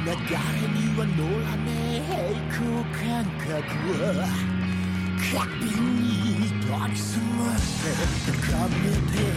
流れには乗らねえ平行感覚は過敏に研ぎ澄まして高めて